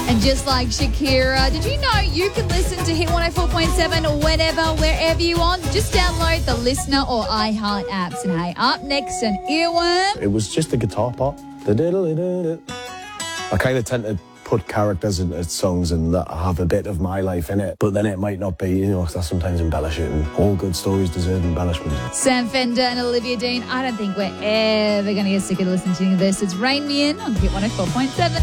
And just like Shakira, did you know you can listen to Hit 104.7 whenever, wherever you want? Just download the Listener or iHeart apps. And hey, up next, an earworm. It was just a guitar part. I kind of tend to put characters into songs and that have a bit of my life in it, but then it might not be, you know, 'cause I sometimes embellish it, and all good stories deserve embellishment. Sam Fender and Olivia Dean, I don't think we're ever going to get sick of listening to this. It's Rain Me In on Hit 104.7.